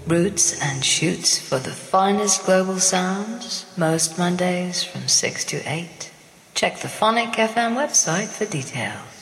Roots and shoots for the finest global sounds, most Mondays from 6 to 8. Check the Phonic FM website for details.